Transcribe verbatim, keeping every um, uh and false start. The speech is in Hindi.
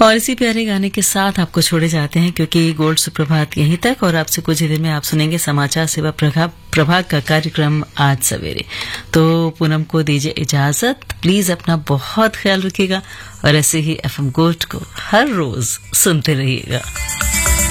और इसी प्यारे गाने के साथ आपको छोड़े जाते हैं क्योंकि गोल्ड सुप्रभात यहीं तक और आपसे कुछ ही देर में आप सुनेंगे समाचार सेवा प्रभाग का कार्यक्रम आज सवेरे। तो पूनम को दीजिए इजाजत। प्लीज अपना बहुत ख्याल रखिएगा और ऐसे ही एफएम गोल्ड को हर रोज सुनते रहिएगा।